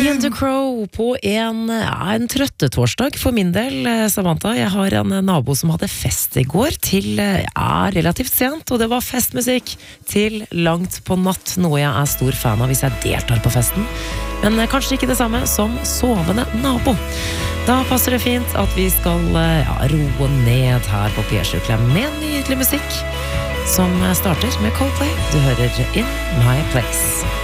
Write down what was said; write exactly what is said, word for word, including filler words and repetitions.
Ian Crow på en, ja, en trøttetorsdag for min del, Samantha. Jeg har en nabo som hadde fest i går til ja, relativt sent, og det var festmusikk til langt på natt, noe jeg er stor fan av hvis jeg deltar på festen. Men kanskje ikke det samme som sovende nabo. Da passer det fint at vi skal ja, roe ned her på P sju Klem med nydelig musikk som starter med Coldplay. Du hører In My Place.